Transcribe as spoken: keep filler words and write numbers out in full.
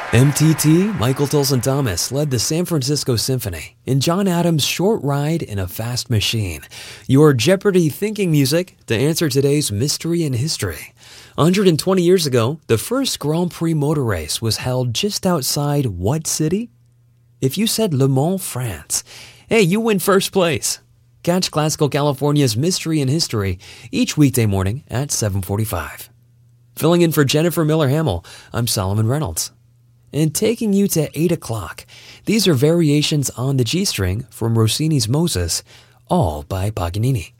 M T T, Michael Tilson Thomas, led the San Francisco Symphony in John Adams' Short Ride in a Fast Machine, your Jeopardy thinking music to answer today's mystery in history. one hundred twenty years ago, the first Grand Prix motor race was held just outside what city? If you said Le Mans, France, hey, you win first place. Catch Classical California's Mystery in History each weekday morning at seven forty-five. Filling in for Jennifer Miller-Hamill, I'm Solomon Reynolds. And taking you to eight o'clock, these are variations on the G string from Rossini's Moses, all by Paganini.